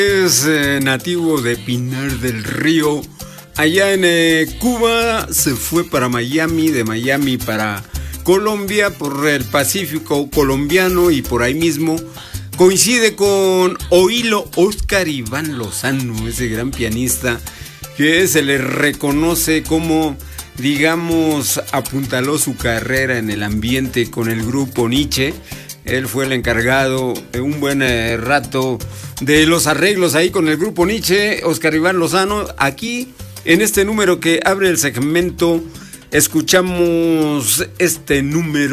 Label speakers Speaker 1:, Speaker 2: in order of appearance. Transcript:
Speaker 1: Es nativo de Pinar del Río. Allá en Cuba se fue para Miami, de Miami para Colombia por el Pacífico colombiano, y por ahí mismo coincide con Oílo Óscar Iván Lozano, ese gran pianista que se le reconoce como, digamos, apuntaló su carrera en el ambiente con el grupo Nietzsche. Él fue el encargado un buen rato de los arreglos ahí con el grupo Nietzsche, Óscar Iván Lozano. Aquí, en este número que abre el segmento, escuchamos este número